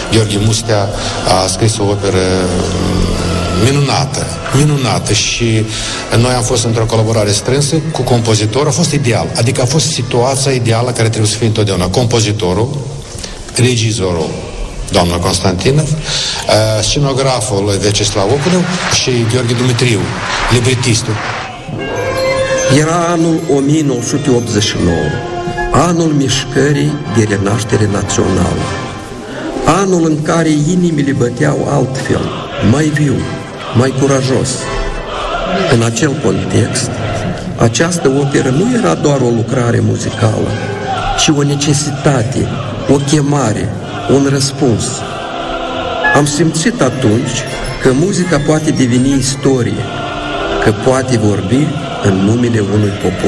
Gheorghe Mustea a scris o operă minunată și noi am fost într-o colaborare strânsă cu compozitorul, a fost ideal, adică a fost situația ideală care trebuie să fie întotdeauna compozitorul, regizorul doamna Constantinov, scenograful Vyacheslav Opunov și Gheorghe Dumitriu, libretistul. Era anul 1989, anul mișcării de renaștere națională, anul în care inimile băteau altfel, mai viu, mai curajos. În acel context, această operă nu era doar o lucrare muzicală, ci o necesitate, o chemare, un răspuns. Am simțit atunci că muzica poate deveni istorie, că poate vorbi în numele unui popor.